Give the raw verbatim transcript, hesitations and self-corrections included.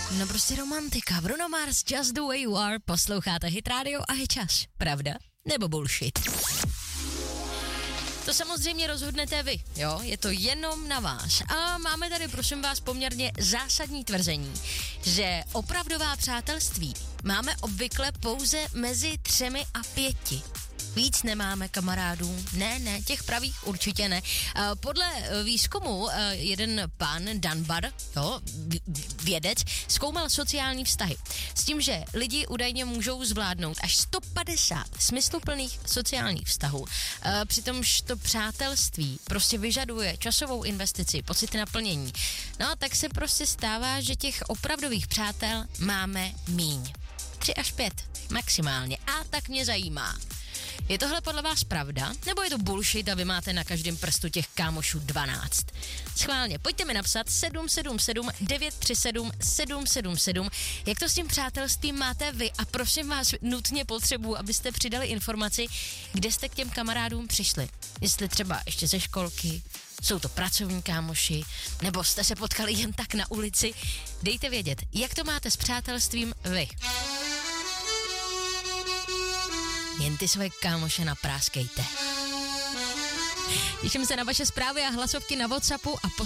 No prostě romantika. Bruno Mars, Just the way you are. Posloucháte Hit Radio a je čas. Pravda nebo bullshit? To samozřejmě rozhodnete vy, jo? Je to jenom na vás. A máme tady, prosím vás, poměrně zásadní tvrzení, že opravdová přátelství máme obvykle pouze mezi třemi a pěti. Víc nemáme kamarádů. Ne, ne, těch pravých určitě ne. Podle výzkumu jeden pán Dunbar, jo, vědec, zkoumal sociální vztahy. S tím, že lidi údajně můžou zvládnout až sto padesát smysluplných sociálních vztahů. Přitomž to přátelství prostě vyžaduje časovou investici, pocity naplnění. No, tak se prostě stává, že těch opravdových přátel máme míň. Tři až pět, maximálně. A tak mě zajímá. Je tohle podle vás pravda? Nebo je to bullshit a vy máte na každém prstu těch kámošů dvanáct? Schválně, pojďte mi napsat sedm sedm sedm devět tři sedm sedm sedm sedm, jak to s tím přátelstvím máte vy a prosím vás nutně potřebuji, abyste přidali informaci, kde jste k těm kamarádům přišli. Jestli třeba ještě ze školky, jsou to pracovní kámoši, nebo jste se potkali jen tak na ulici. Dejte vědět, jak to máte s přátelstvím vy. Jen ty své kámoše napráskejte. Těším se na vaše zprávy a hlasovky na WhatsAppu a